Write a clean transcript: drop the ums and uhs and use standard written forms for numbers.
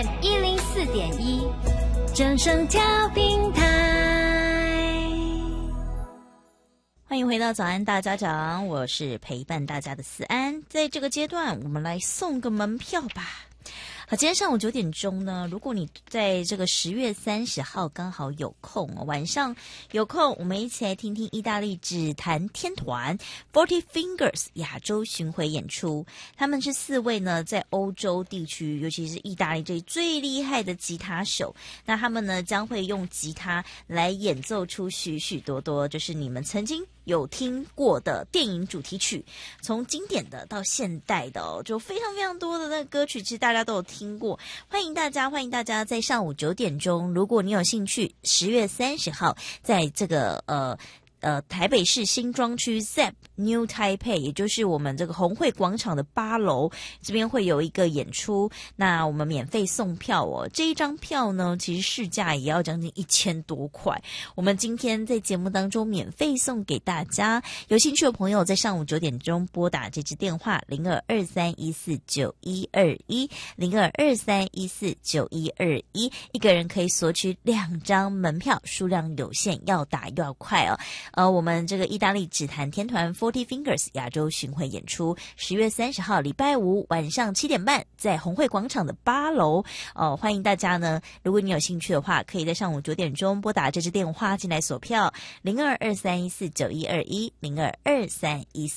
FM 104.1，正声调频台。 欢迎回到早安大家长，我是陪伴大家的思安。在这个阶段，我们来送个门票吧。好，今天上午9点钟呢，如果你在这个10月30号刚好有空，晚上有空，我们一起来听听意大利指弹天团 Forty Fingers 亚洲巡回演出。他们是4位呢在欧洲地区，尤其是意大利这里最厉害的吉他手。那他们呢将会用吉他来演奏出许许多多就是你们曾经有听过的电影主题曲，从经典的到现代的就非常非常多的那个歌曲，其实大家都有听过。欢迎大家在上午9点钟，如果你有兴趣，10月30号在这个台北市新庄区 ZEP New Taipei， 也就是我们这个红会广场的8楼，这边会有一个演出。那我们免费送票哦，这一张票呢，其实市价也要将近1000多块。我们今天在节目当中免费送给大家，有兴趣的朋友在上午9点钟拨打这支电话0223149121，0223149121，一个人可以索取2张门票，数量有限，要打又要快哦。我们这个意大利指弹天团 Forty Fingers 亚洲巡回演出10月30号礼拜五晚上7点半在红会广场的8楼。欢迎大家呢，如果你有兴趣的话，可以在上午9点钟拨打这支电话进来索票，0223149121，022314